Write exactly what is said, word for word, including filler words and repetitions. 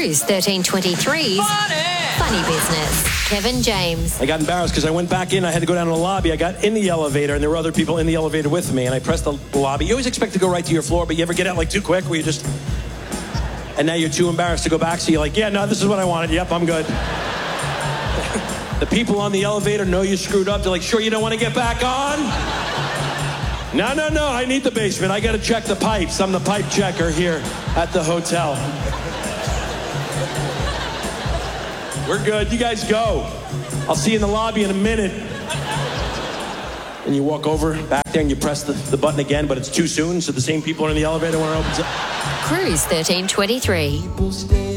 Cruise thirteen twenty-three's Funny. Funny Business. Kevin James. I got embarrassed because I went back in. I had to go down to the lobby. I got in the elevator, and there were other people in the elevator with me, and I pressed the lobby. You always expect to go right to your floor, but you ever get out like too quick where you just... And now you're too embarrassed to go back, so you're like, yeah, no, this is what I wanted. Yep, I'm good. The people on the elevator know you screwed up. They're like, sure you don't want to get back on? No, no, no, I need the basement. I got to check the pipes. I'm the pipe checker here at the hotel. We're good. You guys go. I'll see you in the lobby in a minute. And you walk over back there and you press the, the button again, but it's too soon, so the same people are in the elevator when it opens up. Cruise thirteen twenty-three.